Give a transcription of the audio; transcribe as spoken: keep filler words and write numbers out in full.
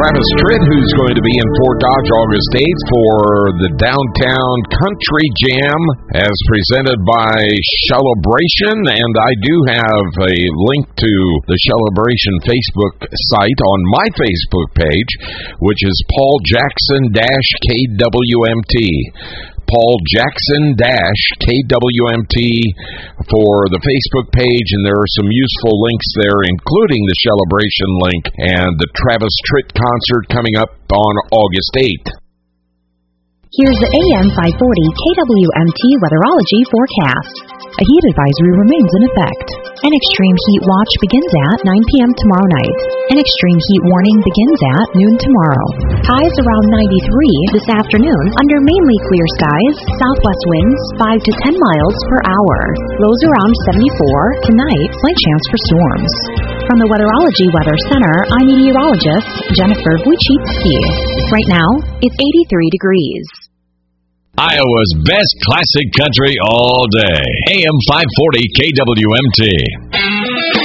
Travis Tritt, who's going to be in Fort Dodge August eighth for the Downtown Country Jam, as presented by Celebration. And I do have a link to the Celebration Facebook site on my Facebook page, which is Paul Jackson K W M T. Paul Jackson K W M T for the Facebook page, and there are some useful links there, including the Celebration link and the Travis Tritt concert coming up on August eighth. Here's the A M five forty K W M T Weatherology forecast. A heat advisory remains in effect. An extreme heat watch begins at nine p.m. tomorrow night. An extreme heat warning begins at noon tomorrow. Highs around ninety-three this afternoon under mainly clear skies. Southwest winds five to ten miles per hour. Lows around seventy-four. Tonight, slight chance for storms. From the Weatherology Weather Center, I'm meteorologist Jennifer Wojcicki. Right now, it's eighty-three degrees. Iowa's best classic country all day. A M five forty K W M T.